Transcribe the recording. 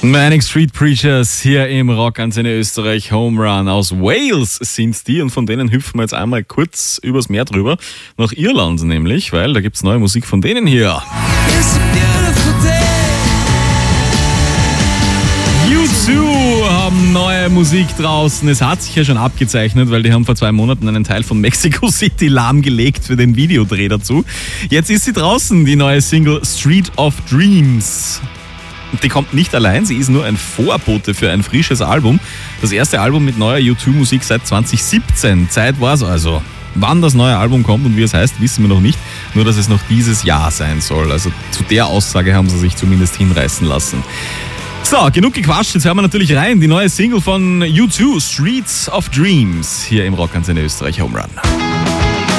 Manic Street Preachers hier im Rockantenne Österreich. Home Run aus Wales sind die und von denen hüpfen wir jetzt einmal kurz übers Meer drüber. Nach Irland nämlich, weil da gibt's neue Musik von denen hier. U2 haben neue Musik draußen. Es hat sich ja schon abgezeichnet, weil die haben vor 2 Monaten einen Teil von Mexico City lahmgelegt für den Videodreh dazu. Jetzt ist sie draußen, die neue Single Street of Dreams. Die kommt nicht allein, sie ist nur ein Vorbote für ein frisches Album. Das erste Album mit neuer U2-Musik seit 2017. Zeit war's also. Wann das neue Album kommt und wie es heißt, wissen wir noch nicht. Nur, dass es noch dieses Jahr sein soll. Also zu der Aussage haben sie sich zumindest hinreißen lassen. So, genug gequatscht, jetzt hören wir natürlich rein. Die neue Single von U2, Streets of Dreams, hier im Rockantenne Österreich Home Run.